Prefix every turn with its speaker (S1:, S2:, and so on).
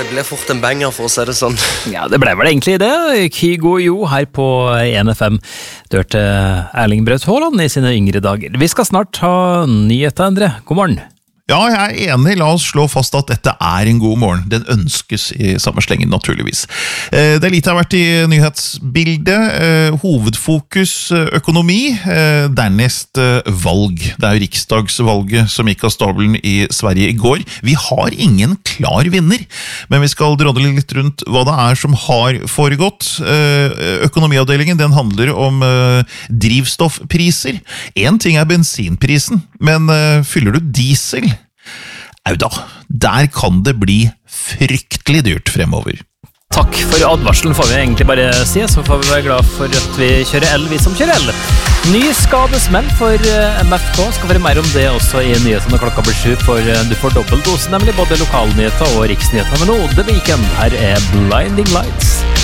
S1: ble fort en banger, for å si det sånn.
S2: Ja, det ble vel egentlig det. Kygo Jo her på 1FM. Du hørte Erling Braut Haaland i sine yngre dager. Vi skal snart ha nyheter, Endre. God morgen.
S3: Ja, jeg enig. La oss slå fast at dette en god morgen. Den ønskes i samme slengen, naturligvis. Det lite har vært i nyhetsbildet. Hovedfokus økonomi, dernest valg. Det jo riksdagsvalget som gikk av stabelen i Sverige i går. Vi har ingen klar vinner, men vi skal drodle litt rundt hva det som har foregått. Økonomiavdelingen, den handler om drivstoffpriser. En ting bensinprisen, men fyller du diesel? Auda, der kan det bli fryktelig dyrt fremover.
S2: Takk for advarselen får vi egentlig bare si, så får vi være glad for at vi kjører el, vi som kjører el. Ny skadesmell for MFK, skal være mer om det også i nyhetene klokka blir 7, for du får dobbelt dose, nemlig både lokalnyheter og riksnyheter. Men nå, The Weeknd, her Blinding Lights.